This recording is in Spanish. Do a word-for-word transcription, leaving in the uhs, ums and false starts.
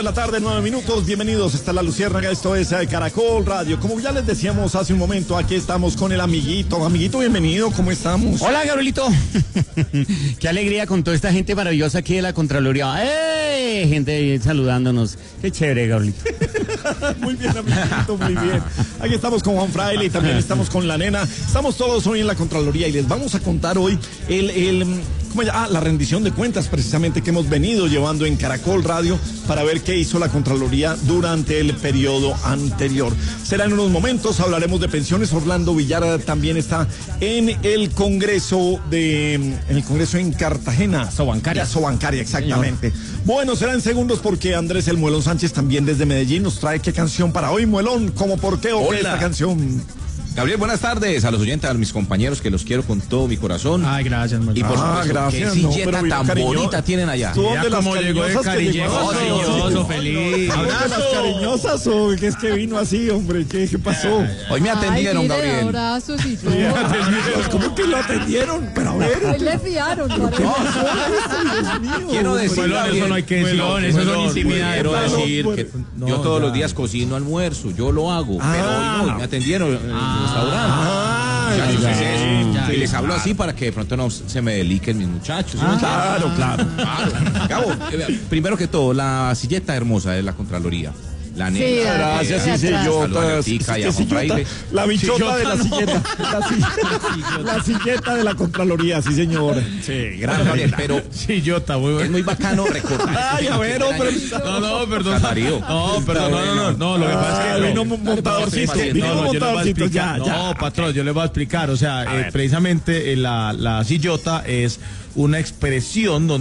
de la tarde, nueve minutos. Bienvenidos, está la Luciérnaga, esto es eh, Caracol Radio. Como ya les decíamos hace un momento, aquí estamos con el amiguito. Amiguito, bienvenido, ¿cómo estamos? Hola, Gabrielito. Qué alegría con toda esta gente maravillosa aquí de la Contraloría. ¡Eh! Gente saludándonos. Qué chévere, Gabrielito. Muy bien, amiguito, muy bien. Aquí estamos con Juan Fraile y también estamos con la nena. Estamos todos hoy en la Contraloría y les vamos a contar hoy el... el ¿Cómo ya? Ah, la rendición de cuentas precisamente que hemos venido llevando en Caracol Radio para ver qué hizo la Contraloría durante el periodo anterior. Será en unos momentos, hablaremos de pensiones. Orlando Villar también está en el Congreso de, en el Congreso en Cartagena. Sobancaria. Sobancaria, exactamente. Señor. Bueno, será en segundos porque Andrés el Muelón Sánchez también desde Medellín nos trae qué canción para hoy, Muelón, ¿cómo por qué o qué esta canción? Gabriel, buenas tardes a los oyentes, a mis compañeros que los quiero con todo mi corazón. Ay, gracias, man. Y por ah, supuesto, gracias, qué silleta no, tan cariño, bonita tienen allá. ¿Tú dónde las llegó de cariñoso, cariñoso, feliz? ¿Abrazo? ¿Las cariñosas o qué es que vino así, hombre? ¿Qué, qué pasó? Hoy me atendieron, Ay, Gabriel. Abrazos y todo. Pues, ¿cómo que lo atendieron? Pero a ver. Hoy le fiaron. Parece. Dios mío. Quiero decir, Melón, Gabriel, eso no hay que decir. Eso son intimidades. Quiero Melón, decir bueno. que No, yo todos ya. los días cocino almuerzo, yo lo hago, Ah. pero hoy no, me atendieron en el restaurante. Ah, Muchachos, ya, es eso. ya, y les ya. hablo así para que de pronto no se me deliquen mis muchachos. ¿sí? Claro, claro. Claro. Gabo, eh, primero que todo, la silleta hermosa de la Contraloría. La Sí, negra. Gracias, sí, Atrás. sillota. Saludos a Leotica y a ¿Qué Juan sillota? Fraile. La bichota de la Sillota, no. silleta. La silleta, la silleta de la Contraloría, sí, señor. Sí, Bueno, Gabriel, pero Sí, yo está muy es bueno. muy bacano recordar. Ay, a ver, hombre. No, no, perdón. Catarío. No, perdón, no, no, no, no, lo que pasa es Ah, que... vino no, montadorcito, paciente. vino no, no, yo le voy a montadorcito, ya, explicar. ya. No, patrón, yo le voy a explicar. O sea, eh, precisamente eh, la, la sillota es una expresión donde